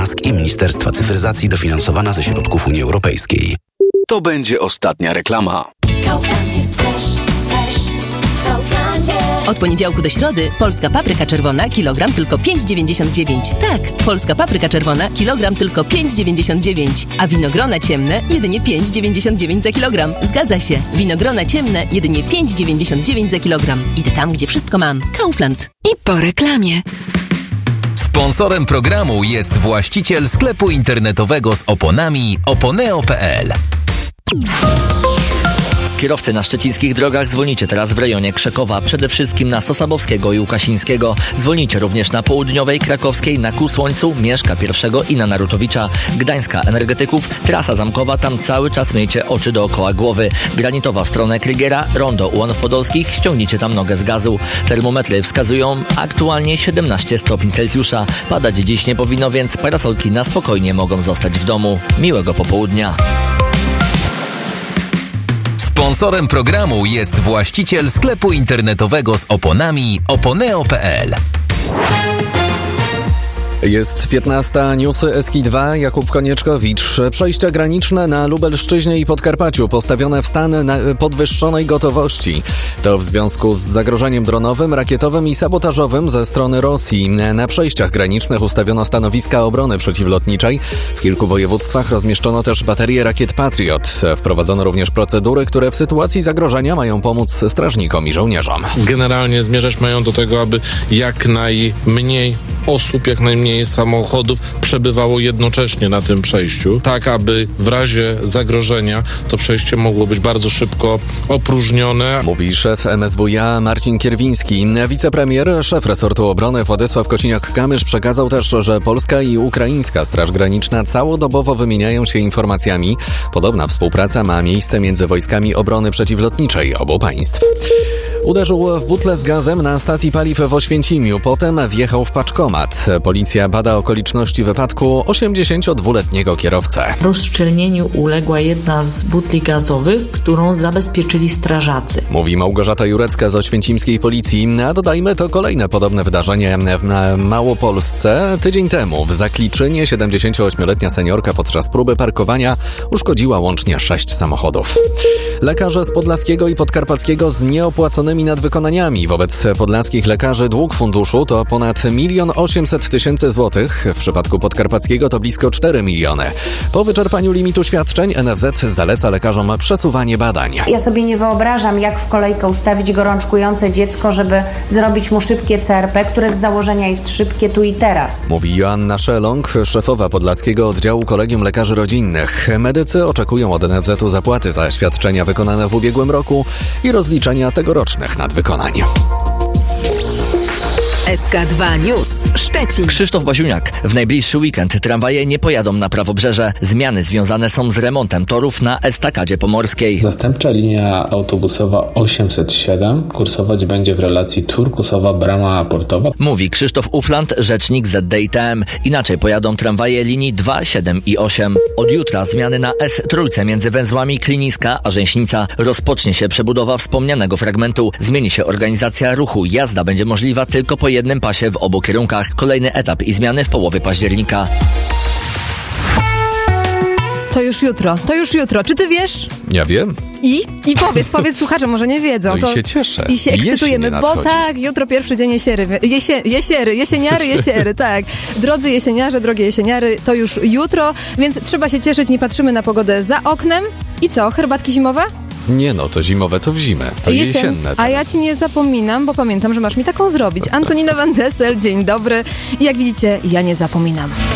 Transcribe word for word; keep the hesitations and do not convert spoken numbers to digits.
Musk i Ministerstwa Cyfryzacji, dofinansowana ze środków Unii Europejskiej. To będzie ostatnia reklama. Kaufland jest fresh, fresh w Kauflandzie. Od poniedziałku do środy polska papryka czerwona kilogram tylko pięć dziewięćdziesiąt dziewięć. Tak, polska papryka czerwona kilogram tylko pięć dziewięćdziesiąt dziewięć. A winogrona ciemne jedynie pięć dziewięćdziesiąt dziewięć za kilogram. Zgadza się. Winogrona ciemne jedynie pięć dziewięćdziesiąt dziewięć za kilogram. Idę tam, gdzie wszystko mam. Kaufland. I po reklamie. Sponsorem programu jest właściciel sklepu internetowego z oponami oponeo kropka pe el. Kierowcy na szczecińskich drogach zwolnicie teraz w rejonie Krzekowa, przede wszystkim na Sosabowskiego i Łukasińskiego. Zwolnicie również na południowej, Krakowskiej, na Ku Słońcu, Mieszka pierwszego i na Narutowicza. Gdańska Energetyków, trasa zamkowa, tam cały czas miejcie oczy dookoła głowy. Granitowa w stronę Krygiera, rondo Ułanów Podolskich, ściągnijcie tam nogę z gazu. Termometry wskazują aktualnie siedemnaście stopni Celsjusza. Padać dziś nie powinno, więc parasolki na spokojnie mogą zostać w domu. Miłego popołudnia. Sponsorem programu jest właściciel sklepu internetowego z oponami oponeo kropka pe el. Jest piętnasta, newsy S K dwa, Jakub Konieczkowicz. Przejścia graniczne na Lubelszczyźnie i Podkarpaciu postawione w stan podwyższonej gotowości. To w związku z zagrożeniem dronowym, rakietowym i sabotażowym ze strony Rosji. Na przejściach granicznych ustawiono stanowiska obrony przeciwlotniczej. W kilku województwach rozmieszczono też baterie rakiet Patriot. Wprowadzono również procedury, które w sytuacji zagrożenia mają pomóc strażnikom i żołnierzom. Generalnie zmierzać mają do tego, aby jak najmniej osób, jak najmniej samochodów przebywało jednocześnie na tym przejściu, tak aby w razie zagrożenia to przejście mogło być bardzo szybko opróżnione. Mówi szef M S W iA Marcin Kierwiński. Wicepremier, szef resortu obrony Władysław Kosiniak-Kamysz przekazał też, że polska i ukraińska Straż Graniczna całodobowo wymieniają się informacjami. Podobna współpraca ma miejsce między wojskami obrony przeciwlotniczej obu państw. Uderzył w butlę z gazem na stacji paliw w Oświęcimiu, potem wjechał w paczkomat. Policja bada okoliczności wypadku osiemdziesięciodwuletniego kierowcę. Rozszczelnieniu uległa jedna z butli gazowych, którą zabezpieczyli strażacy. Mówi Małgorzata Jurecka z oświęcimskiej policji. A dodajmy, to kolejne podobne wydarzenie na Małopolsce. Tydzień temu w Zakliczynie siedemdziesięcioośmioletnia seniorka podczas próby parkowania uszkodziła łącznie sześć samochodów. Lekarze z Podlaskiego i Podkarpackiego z nieopłaconymi nadwykonaniami. Wobec podlaskich lekarzy dług funduszu to ponad milion osiemset tysięcy złotych. W przypadku Podkarpackiego to blisko cztery miliony. Po wyczerpaniu limitu świadczeń N F Z zaleca lekarzom przesuwanie badań. Ja sobie nie wyobrażam, jak w kolejkę ustawić gorączkujące dziecko, żeby zrobić mu szybkie C R P, które z założenia jest szybkie tu i teraz. Mówi Joanna Szelong, szefowa Podlaskiego Oddziału Kolegium Lekarzy Rodzinnych. Medycy oczekują od N F Z-u zapłaty za świadczenia wykonane w ubiegłym roku i rozliczenia tegorocznych nadwykonań. S K dwa News Szczecin. Krzysztof Baziuniak. W najbliższy weekend tramwaje nie pojadą na Prawobrzeże. Zmiany związane są z remontem torów na Estakadzie Pomorskiej. Zastępcza linia autobusowa osiemset siedem kursować będzie w relacji Turkusowa-Brama Portowa. Mówi Krzysztof Ufland, rzecznik Z D I T M. Inaczej pojadą tramwaje linii dwa, siedem i osiem. Od jutra zmiany na S trzy między węzłami Kliniska a Rzęśnica. Rozpocznie się przebudowa wspomnianego fragmentu. Zmieni się organizacja ruchu. Jazda będzie możliwa tylko po jednym pasie w obu kierunkach. Kolejny etap i zmiany w połowie października. To już jutro, to już jutro. Czy ty wiesz? Ja wiem. I? I powiedz, powiedz słuchaczom, może nie wiedzą. No to i się cieszę. I się ekscytujemy, bo nadchodzi. tak, jutro pierwszy dzień jesiery. Jesie, jesiery, jesieniary, jesiery, tak. Drodzy jesieniarze, drogie jesieniary, to już jutro, więc trzeba się cieszyć, nie patrzymy na pogodę za oknem. I co, herbatki zimowe? Nie no, to zimowe to w zimę, to Jesień. jesienne. Teraz. A ja ci nie zapominam, bo pamiętam, że masz mi taką zrobić. Antonina Van Dessel, dzień dobry. I jak widzicie, ja nie zapominam.